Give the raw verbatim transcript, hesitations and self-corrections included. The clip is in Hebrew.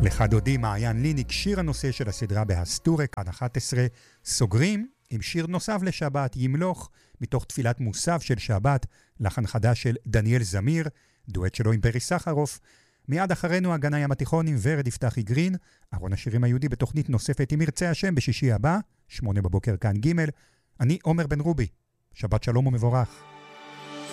לך דודי מעיין ליניק, שיר הנושא של הסדרה בהסטורק, עד אחת עשרה. סוגרים עם שיר נוסף לשבת, ימלוך, מתוך תפילת מוסף של שבת, לחן חדש של דניאל זמיר, דואט שלו עם פרי סחרוף. מיד אחרינו הגנה ים התיכון עם ורד יפתחי גרין, ארון השירים היהודי בתוכנית נוספת עם ירצה השם בשישי הבא, שמונה בבוקר כאן ג'. אני עומר בן רובי, שבת שלום ומבורך.